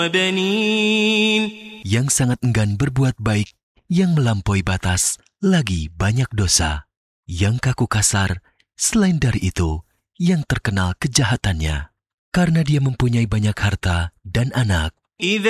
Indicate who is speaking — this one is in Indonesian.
Speaker 1: وبنين.
Speaker 2: Yang sangat enggan berbuat baik, yang melampaui batas, lagi banyak dosa. Yang kaku kasar, selain dari itu, yang terkenal kejahatannya. Karena dia mempunyai banyak harta dan anak.
Speaker 1: إذا